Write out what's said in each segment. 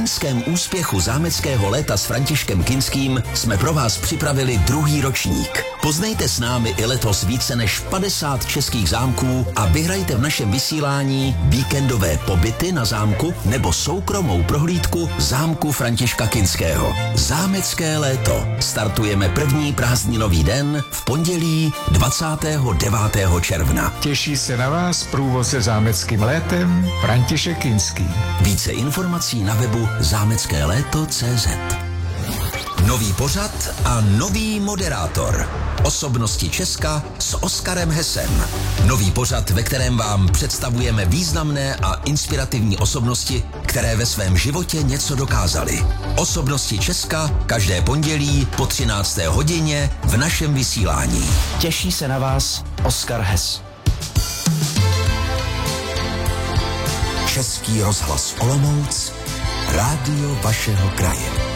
loňském úspěchu zámeckého léta s Františkem Kinským jsme pro vás připravili druhý ročník. Poznejte s námi i letos více než 50 českých zámků a vyhrajte v našem vysílání víkendové pobyty na zámku nebo soukromou prohlídku zámku Františka Kinského. Zámecké léto. Startujeme první prázdninový den v pondělí 29. června. Těší se na vás průvodce zámeckým létem František Kinský. Více informací na webu zámeckéléto.cz. Nový pořad a nový moderátor. Osobnosti Česka s Oskarem Hesem. Nový pořad, ve kterém vám představujeme významné a inspirativní osobnosti, které ve svém životě něco dokázaly. Osobnosti Česka každé pondělí po 13. hodině v našem vysílání. Těší se na vás Oskar Hes. Český rozhlas Olomouc, rádio vašeho kraje.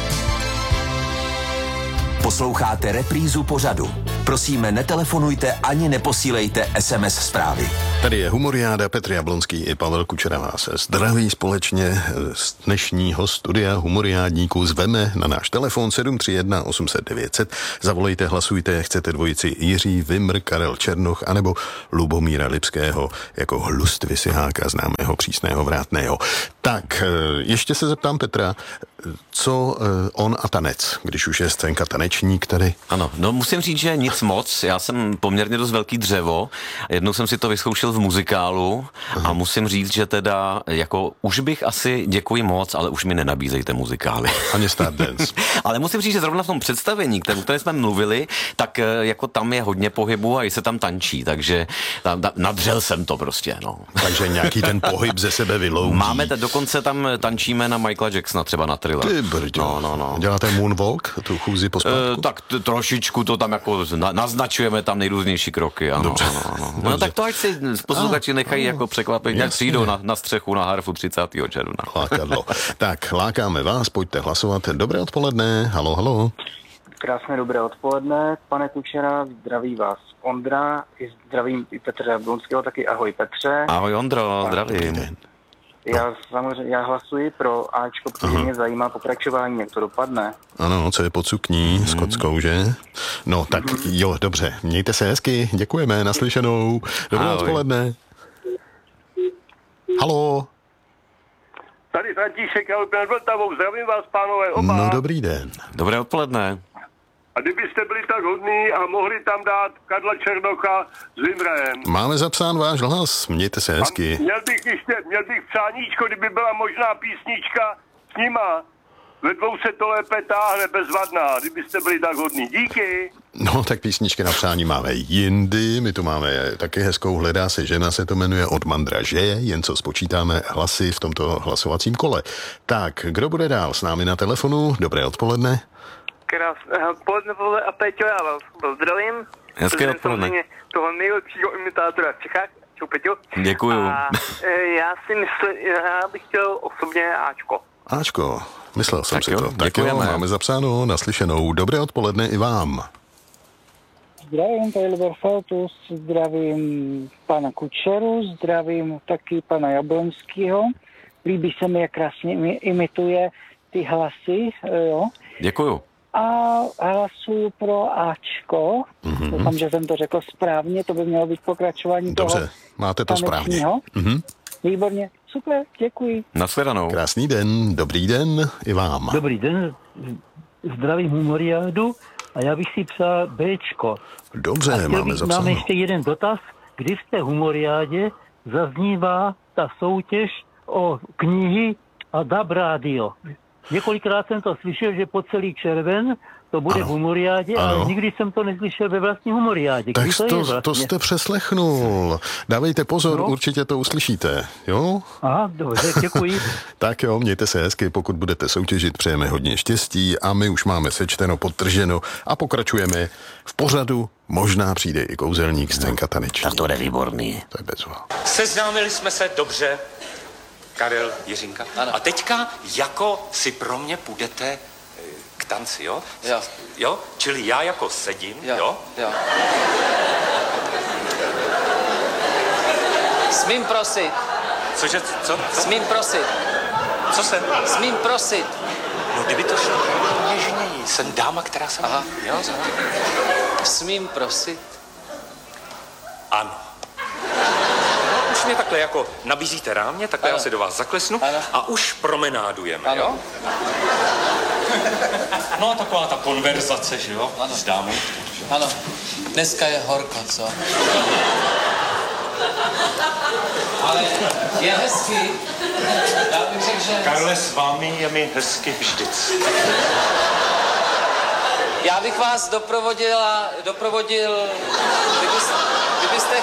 Posloucháte reprízu pořadu. Prosíme, netelefonujte ani neposílejte SMS zprávy. Tady je Humoriáda, Petr Jablonský i Pavel Kučera vás zdraví společně z dnešního studia Humoriádníků. Zveme na náš telefon 731 800 900. Zavolejte, hlasujte, chcete dvojici Jiří Vimr, Karel Černoch anebo Lubomíra Lipského jako Hlust Vysiháka, známého přísného vrátného. Tak, ještě se zeptám Petra, co on a tanec, když už je scénka tanečník tady? Ano, no musím říct, že nic moc. Já jsem poměrně dost velký dřevo. Jednou jsem si to vyzkoušel v muzikálu a musím říct, že teda jako už bych asi děkuji moc, ale už mi nenabízejte muzikály. Ani Stardance. Ale musím říct, že zrovna v tom představení, které jsme mluvili, tak jako tam je hodně pohybu a i se tam tančí, takže nadřel jsem to prostě, no. Takže nějaký ten pohyb ze sebe vyloudí. Máme dokonce tam tančíme na Michaela Jacksona, třeba na Thriller. Ty brďo. No. Děláte moonwalk, tu chůzi po spátku? Tak trošičku to tam jako naznačujeme tam nejrůznější kroky, ano. Dobře. No tak to ať si posluchači nechají jako překvapit, jak přijdou na střechu na Harfu 30. června. Lákadlo. Tak, lákáme vás, pojďte hlasovat. Dobré odpoledne, halo. Krásné dobré odpoledne, pane Kučera, zdraví vás Ondra, i zdravím i Petra Jablonského, taky ahoj Petře. Ahoj Ondro, zdravím. Já hlasuji pro Ačko, protože mě zajímá pokračování, jak to dopadne. Ano, co je pod sukní s kockou, že? No, tak jo, dobře, mějte se hezky, děkujeme, naslyšenou. Dobré odpoledne. Halo. Tady František, já nad Vltavou, zdravím vás, pánové, oba. No, dobrý den. Dobré odpoledne. A kdybyste byli tak hodní a mohli tam dát Karla Černocha s Vimrem. Máme zapsán váš hlas, mějte se hezky. Měl bych přáníčko, kdyby byla možná písnička s nima. Ve dvou se to lépe táhne, bezvadná, kdybyste byli tak hodní. Díky. No, tak písničky na přání máme jindy, my tu máme taky hezkou Hledá se žena, se to jmenuje od Mandraže, jen co spočítáme hlasy v tomto hlasovacím kole. Tak, kdo bude dál s námi na telefonu? Dobré odpoledne. Krásné odpoledne, Pavle a Peťo, já vás pozdravím. Hezké odpoledne. Toho nejlepšího imitátora v Čechách. Čau, Peťo. Děkuju. A já bych chtěl osobně Ačko. Ačko, myslel jsem tak si jo, to. Tak děkujeme. jo, máme zapsáno, naslyšenou. Dobré odpoledne i vám. Zdravím Pavel Verfaltus, zdravím pana Kučeru, zdravím taky pana Jablonského. Líbí se mi, jak krásně imituje ty hlasy, jo. Děkuju. A hlasuju pro Ačko. Doufám, že jsem to řekl správně, to by mělo být pokračování Dobře, toho máte to správně. Výborně, super, děkuji. Nashledanou. Krásný den, dobrý den i vám. Dobrý den, zdravím Humoriádu a já bych si přál Bčko. Dobře, máme zapsáno. Máme ještě jeden dotaz. Kdy v té Humoriádě zaznívá ta soutěž o knihy a DAB rádio? Několikrát jsem to slyšel, že po celý červen to bude v Humoriádě, ale nikdy jsem to neslyšel ve vlastní Humoriádě. Tak to vlastně? jste přeslechnul. Dávejte pozor, určitě to uslyšíte, jo? Aha, dobře, děkuji. Tak jo, mějte se hezky, pokud budete soutěžit, přejeme hodně štěstí a my už máme sečteno, podtrženo a pokračujeme v pořadu. Možná přijde i kouzelník, scénka taneční. Tak to je výborný. To je bezva. Seznámili jsme se dobře, Karel, Jiřinka. Ano. A teďka jako si pro mě půjdete k tanci, jo? Jo? Čili já jako sedím, jo? Smím prosit. Cože, co? Smím prosit. Co se? Smím prosit. No, kdyby to šlo něžněji. Jsem dáma, která se... Aha. Jo, Smím prosit. ano. No, už mě takhle jako nabízíte rámě, takhle Ano. já se do vás zaklesnu Ano. a už promenádujeme, Ano. jo? No a taková ta konverzace, že jo? Ano. S dámou. Ano, dneska je horko, co? Ale je hezky. Já bych řekl, že... Karle, s vámi je mi hezky vždycky. Já bych vás doprovodil, kdybyste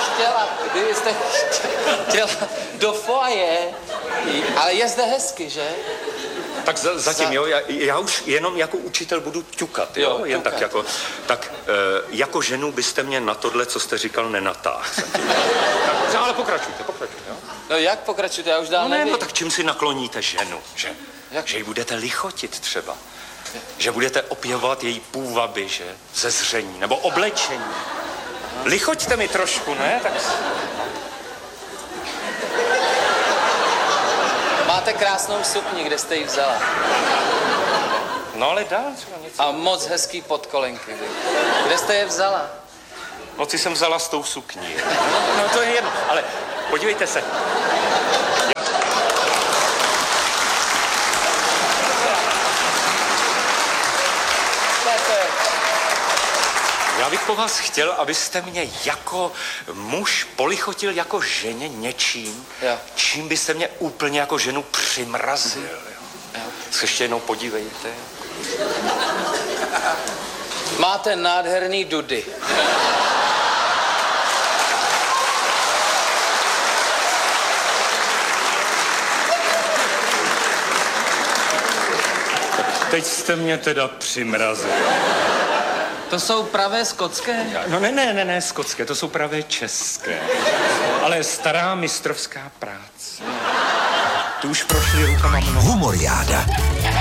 chtěla do foaje, ale je zde hezky, že? Tak zatím, jo, já už jenom jako učitel budu ťukat, jo? Jen ťukat. tak jako, jako ženu byste mě na tohle, co jste říkal, nenatáhl. Tak, ale pokračujte, jo? No jak pokračujete, já už dál No ne, nevím. no tak čím si nakloníte ženu, že? Že ji budete lichotit třeba. Že budete opěvovat její půvaby, že? Zezření, nebo oblečení. Lichoťte mi trošku, ne? Tak... Máte krásnou sukni, kde jste ji vzala. No ale dál třeba něco. A moc hezký podkolenky. Kde jste je vzala? Noci jsem vzala s tou sukní. No to je jedno, ale podívejte se. Já bych po vás chtěl, abyste mě jako muž polichotil jako ženě něčím, čím byste mě úplně jako ženu přimrazil. Jo. Se ještě jednou podívejte. Máte nádherný dudy. Teď jste mě teda přimrazil. To jsou pravé skotské? No ne, skotské, to jsou pravé české. Ale stará mistrovská práce. Tu už prošli rukama mnoho. Humoriáda.